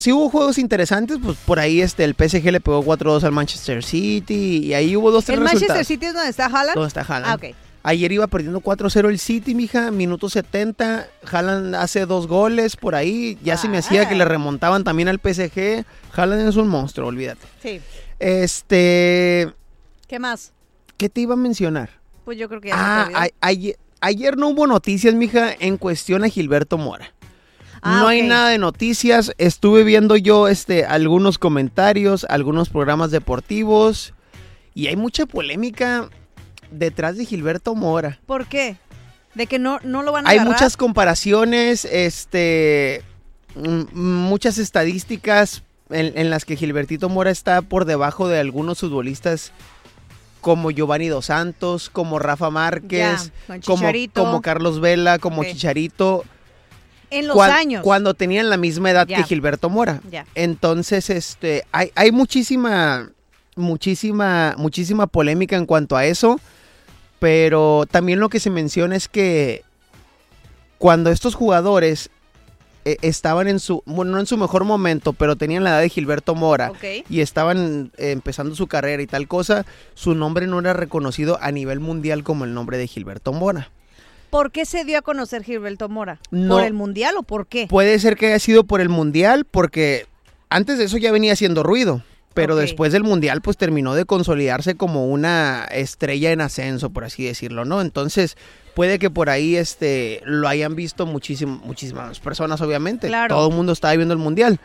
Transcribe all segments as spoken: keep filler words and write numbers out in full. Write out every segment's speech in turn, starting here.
Sí hubo juegos interesantes, pues por ahí este el P S G le pegó cuatro dos al Manchester City y ahí hubo dos, tres ¿El resultados. Manchester City es donde está Haaland? ¿Dónde está Haaland? Ah, ok. Ayer iba perdiendo cuatro cero el City, mija, minuto setenta, Haaland hace dos goles por ahí, ya ah. se me hacía que le remontaban también al P S G. Haaland es un monstruo, olvídate. Sí. Este... ¿Qué más? ¿Qué te iba a mencionar? Pues yo creo que ya Ah, a, ayer, ayer no hubo noticias, mija, en cuestión a Gilberto Mora. Ah, no okay. hay nada de noticias. Estuve viendo yo este algunos comentarios, algunos programas deportivos y hay mucha polémica detrás de Gilberto Mora. ¿Por qué? ¿De que no, no lo van a Hay agarrar? muchas comparaciones, este, m- muchas estadísticas en, en las que Gilbertito Mora está por debajo de algunos futbolistas como Giovanni Dos Santos, como Rafa Márquez, ya, como, como Carlos Vela, como okay. Chicharito. En los Cuando, años. Cuando tenían la misma edad ya. que Gilberto Mora. Ya. Entonces, este, hay, hay muchísima, muchísima, muchísima polémica en cuanto a eso. Pero también lo que se menciona es que cuando estos jugadores eh, estaban en su, bueno, no en su mejor momento, pero tenían la edad de Gilberto Mora okay. y estaban eh, empezando su carrera y tal cosa, su nombre no era reconocido a nivel mundial como el nombre de Gilberto Mora. ¿Por qué se dio a conocer Gilberto Mora? No, ¿Por el Mundial o por qué? Puede ser que haya sido por el Mundial, porque antes de eso ya venía haciendo ruido, pero okay. después del Mundial pues terminó de consolidarse como una estrella en ascenso, por así decirlo, ¿no? Entonces puede que por ahí este lo hayan visto muchísimo, muchísimas personas, obviamente. Claro. Todo el mundo estaba viendo el Mundial.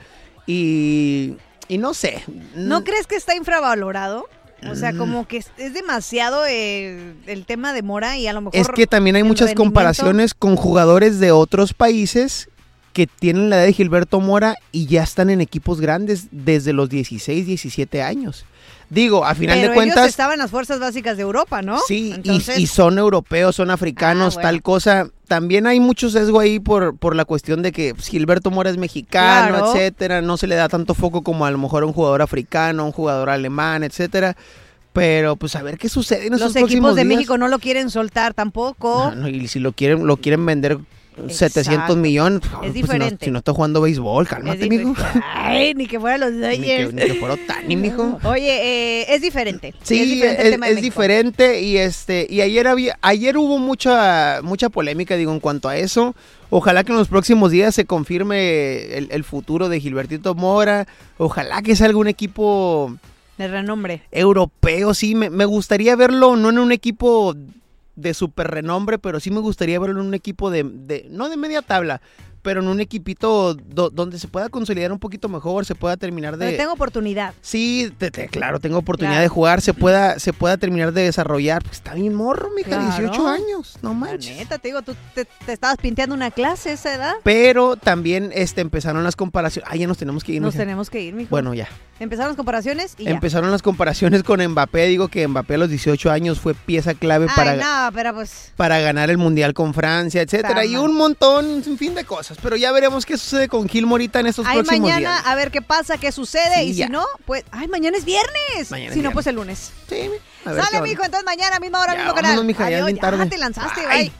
Y, y no sé. ¿No crees que está infravalorado? O sea, como que es, es demasiado eh, el tema de Mora y a lo mejor... Es que también hay muchas comparaciones con jugadores de otros países que tienen la edad de Gilberto Mora y ya están en equipos grandes desde los dieciséis, diecisiete años. Digo, a final Pero de cuentas... ellos estaban en las fuerzas básicas de Europa, ¿no? Sí, Entonces... y, y son europeos, son africanos, ah, bueno. tal cosa. También hay mucho sesgo ahí por, por la cuestión de que pues, Gilberto Mora es mexicano, claro. etcétera. No se le da tanto foco como a lo mejor a un jugador africano, a un jugador alemán, etcétera. Pero pues a ver qué sucede en esos próximos días. Los equipos de México no lo quieren soltar tampoco. No, no, y si lo quieren, lo quieren vender... Exacto. setecientos millones. Es pues diferente. Si no, si no está jugando béisbol, cálmate, mijo. Ay, ni que fuera los Dodgers. Ni que, ni que fuera Otani, mijo. Oye, eh, es diferente. Sí, es diferente, es, es diferente y este y ayer había ayer hubo mucha mucha polémica, digo, en cuanto a eso. Ojalá que en los próximos días se confirme el, el futuro de Gilbertito Mora. Ojalá que salga un equipo de renombre europeo. Sí, me, me gustaría verlo no en un equipo de super renombre, pero sí me gustaría verlo en un equipo de, de no de media tabla, pero en un equipito do, donde se pueda consolidar un poquito mejor, se pueda terminar de... Pero tengo oportunidad. Sí, te, te, claro, tengo oportunidad claro. de jugar, se pueda se pueda terminar de desarrollar. Pues está bien morro, mija, claro. dieciocho años, no manches. La neta, te digo, tú te, te estabas pinteando una clase a esa edad. Pero también este empezaron las comparaciones. Ah, ya nos tenemos que ir, Nos mija. tenemos que ir, mijo. Bueno, ya. Empezaron las comparaciones y ya. Empezaron las comparaciones con Mbappé. Digo que Mbappé a los dieciocho años fue pieza clave Ay, para, no, pero pues... para ganar el Mundial con Francia, etcétera. Y un montón, un fin de cosas. Pero ya veremos qué sucede con Gil Morita en estos ay, próximos mañana, días. A ver qué pasa, qué sucede. Sí, y ya. si no, pues... Ay, mañana es viernes. Mañana si es no, viernes. pues el lunes. Sí, a ver Sale, mijo, entonces mañana, misma hora, ya, mismo vámonos, canal. mija, ya es bien tarde. Ya te lanzaste, Ay. bye.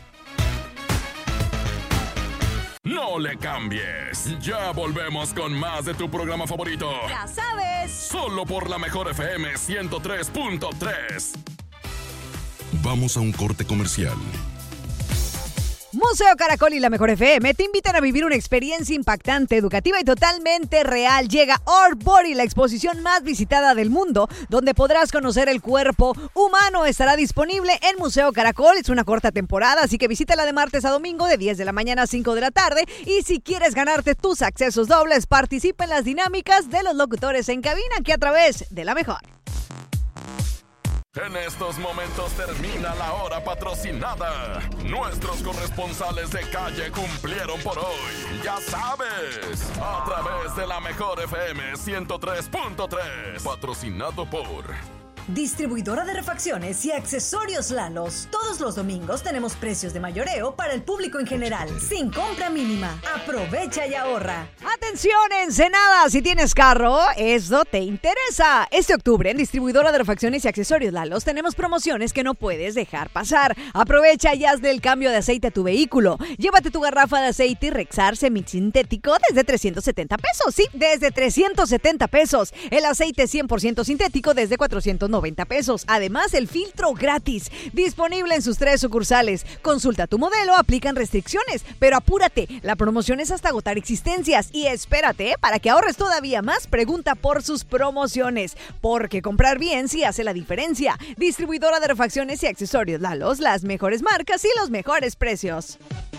No le cambies. Ya volvemos con más de tu programa favorito. Ya sabes. Solo por la mejor F M ciento tres punto tres. Vamos a un corte comercial. Museo Caracol y la Mejor F M te invitan a vivir una experiencia impactante, educativa y totalmente real. Llega Our Body, la exposición más visitada del mundo, donde podrás conocer el cuerpo humano. Estará disponible en Museo Caracol. Es una corta temporada, así que visítala de martes a domingo de diez de la mañana a cinco de la tarde. Y si quieres ganarte tus accesos dobles, participa en las dinámicas de los locutores en cabina, aquí a través de la Mejor. En estos momentos termina la hora patrocinada. Nuestros corresponsales de calle cumplieron por hoy. Ya sabes, a través de la Mejor F M ciento tres punto tres. Patrocinado por Distribuidora de refacciones y accesorios Lalos. Todos los domingos tenemos precios de mayoreo para el público en general, sin compra mínima. Aprovecha y ahorra. Atención, Ensenada, si tienes carro, esto te interesa. Este octubre en Distribuidora de refacciones y accesorios Lalos tenemos promociones que no puedes dejar pasar. Aprovecha y hazle el cambio de aceite a tu vehículo. Llévate tu garrafa de aceite Rexar semisintético desde trescientos setenta pesos. Sí, desde trescientos setenta pesos. El aceite cien por ciento sintético desde cuatrocientos noventa pesos. Además, el filtro gratis. Disponible en sus tres sucursales. Consulta tu modelo, aplican restricciones. Pero apúrate, la promoción es hasta agotar existencias. Y espérate, para que ahorres todavía más, pregunta por sus promociones. Porque comprar bien sí hace la diferencia. Distribuidora de refacciones y accesorios Lalos, las mejores marcas y los mejores precios.